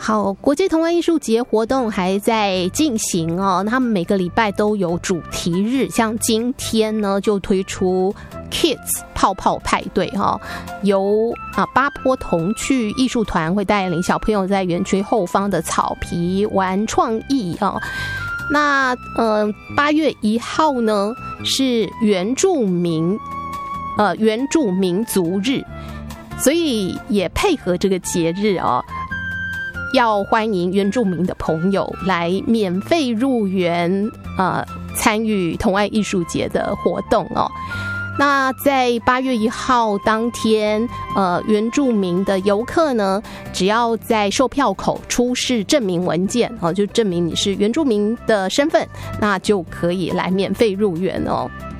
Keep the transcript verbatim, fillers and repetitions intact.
好，国际童玩艺术节活动还在进行哦，他们每个礼拜都有主题日，像今天呢就推出 Kids 泡泡派对哈、哦，由啊八坡童趣艺术团会带领小朋友在园区后方的草皮玩创意啊、哦。那呃八月一号呢是原住民呃原住民族日，所以也配合这个节日哦。要欢迎原住民的朋友来免费入园，呃，参与童爱艺术节的活动哦。那在八月一号当天，呃，原住民的游客呢，只要在售票口出示证明文件哦，就证明你是原住民的身份，那就可以来免费入园哦。